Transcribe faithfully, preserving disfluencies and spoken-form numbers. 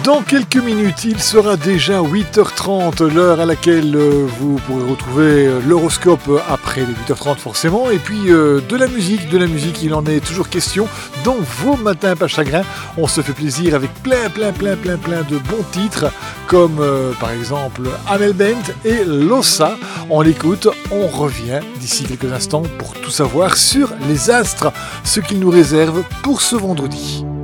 Dans quelques minutes, il sera déjà huit heures trente, l'heure à laquelle euh, vous pourrez retrouver euh, l'horoscope après les huit heures trente forcément, et puis euh, de la musique, de la musique, il en est toujours question dans vos matins pas chagrin. On se fait plaisir avec plein, plein, plein, plein, plein de bons titres, comme euh, par exemple Amel Bent et Lossa. On l'écoute, on revient d'ici quelques instants pour tout savoir sur les astres, ce qu'ils nous réservent pour ce vendredi.